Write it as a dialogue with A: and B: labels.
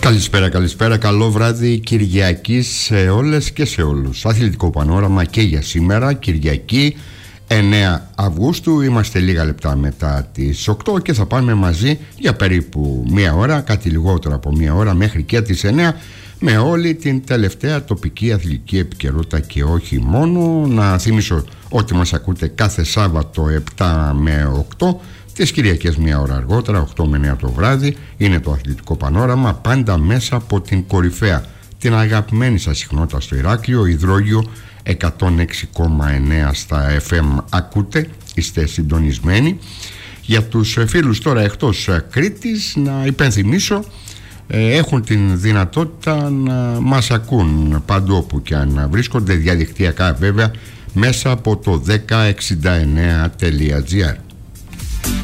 A: Καλησπέρα, καλό βράδυ Κυριακή σε όλες και σε όλους. Αθλητικό πανόραμα και για σήμερα, Κυριακή 9 Αυγούστου. Είμαστε λίγα λεπτά μετά τις 8 και θα πάμε μαζί για περίπου μία ώρα, κάτι λιγότερο από μία ώρα, μέχρι και τις 9, με όλη την τελευταία τοπική αθλητική επικαιρότητα και όχι μόνο. Να θυμίσω ότι μας ακούτε κάθε Σάββατο 7 με 8, τις Κυριακές μία ώρα αργότερα, 8 με 9 το βράδυ. Είναι το αθλητικό πανόραμα, πάντα μέσα από την κορυφαία, την αγαπημένη σας συχνότητα στο Ηράκλειο, Υδρόγειο 106,9 στα FM ακούτε, είστε συντονισμένοι. Για τους φίλους τώρα εκτός Κρήτης, να υπενθυμίσω, έχουν την δυνατότητα να μας ακούν παντού όπου και αν βρίσκονται, διαδικτυακά βέβαια, μέσα από το 1069.gr.